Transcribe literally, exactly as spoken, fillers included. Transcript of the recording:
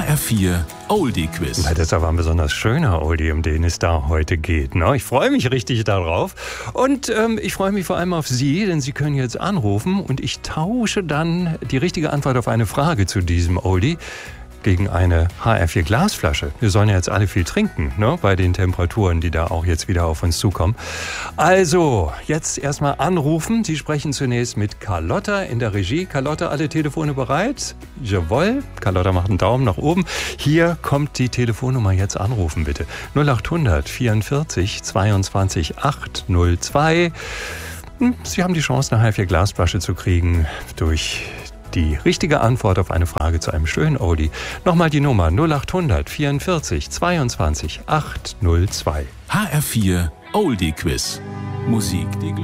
H R vier Oldie Quiz. Na, das ist aber ein besonders schöner Oldie, um den es da heute geht. Ne? Ich freue mich richtig darauf. Und ähm, ich freue mich vor allem auf Sie, denn Sie können jetzt anrufen und ich tausche dann die richtige Antwort auf eine Frage zu diesem Oldie gegen eine H R vier Glasflasche. Wir sollen ja jetzt alle viel trinken, ne? Bei den Temperaturen, die da auch jetzt wieder auf uns zukommen. Also, jetzt erstmal anrufen. Sie sprechen zunächst mit Carlotta in der Regie. Carlotta, alle Telefone bereit? Jawohl. Carlotta macht einen Daumen nach oben. Hier kommt die Telefonnummer. Jetzt anrufen, bitte. null acht hundert vierundvierzig zweiundzwanzig achthundertzwei. Sie haben die Chance, eine H R vier Glasflasche zu kriegen durch die richtige Antwort auf eine Frage zu einem schönen Oldie. Nochmal die Nummer null acht hundert vierundvierzig zweiundzwanzig achthundertzwei. H R vier Oldie Quiz. Musik, die